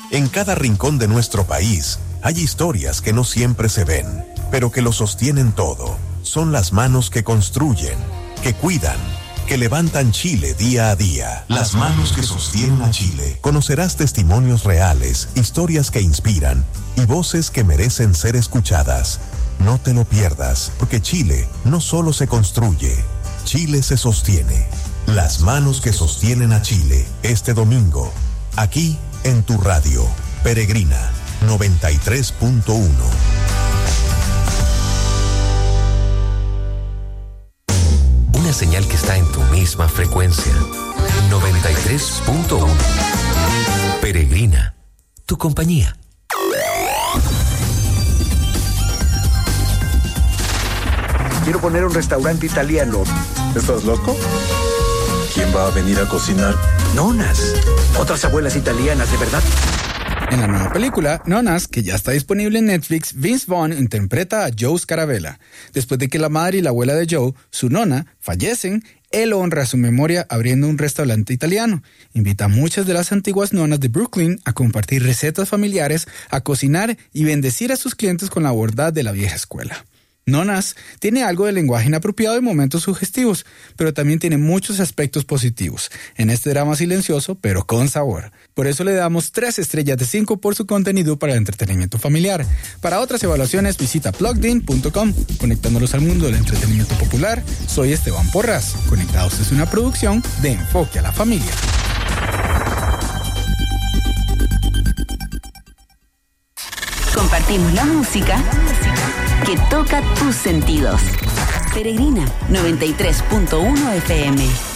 En cada rincón de nuestro país hay historias que no siempre se ven, pero que lo sostienen todo. Son las manos que construyen, que cuidan, que levantan Chile día a día. Las manos que sostienen a Chile. Conocerás testimonios reales, historias que inspiran y voces que merecen ser escuchadas. No te lo pierdas, porque Chile no solo se construye, Chile se sostiene. Las manos que sostienen a Chile. Este domingo, aquí en tu radio. Peregrina 93.1. Una señal que está en tu misma frecuencia. 93.1. Peregrina, tu compañía. Quiero poner un restaurante italiano. ¿Estás loco? ¿Quién va a venir a cocinar? Nonas. Otras abuelas italianas, ¿de verdad? En la nueva película, Nonas, que ya está disponible en Netflix, Vince Vaughn interpreta a Joe Scarabella. Después de que la madre y la abuela de Joe, su nona, fallecen, él honra su memoria abriendo un restaurante italiano. Invita a muchas de las antiguas nonas de Brooklyn a compartir recetas familiares, a cocinar y bendecir a sus clientes con la bondad de la vieja escuela. Nonas tiene algo de lenguaje inapropiado y momentos sugestivos, pero también tiene muchos aspectos positivos en este drama silencioso, pero con sabor. Por eso le damos 3 estrellas de 5 por su contenido para el entretenimiento familiar. Para otras evaluaciones visita plugdin.com. Conectándolos al mundo del entretenimiento popular, soy Esteban Porras. Conectados es una producción de Enfoque a la Familia. Compartimos la música que toca tus sentidos. Peregrina 93.1 FM.